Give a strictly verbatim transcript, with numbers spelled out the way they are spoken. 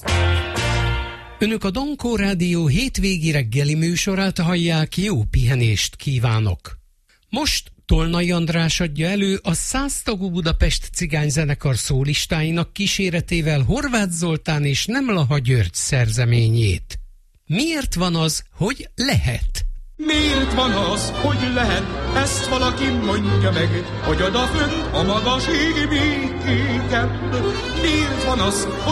Önök a Dankó Rádió hétvégi reggeli műsorát hallják, jó pihenést kívánok! Most Tolnai András adja elő a száztagú Budapest cigányzenekar szólistáinak kíséretével Horváth Zoltán és Nemlaha György szerzeményét. Miért van az, hogy lehet? Miért van az, hogy lehet, ezt valaki mondja meg, hogy odafönn a magas ég békéken. Miért van az, hogy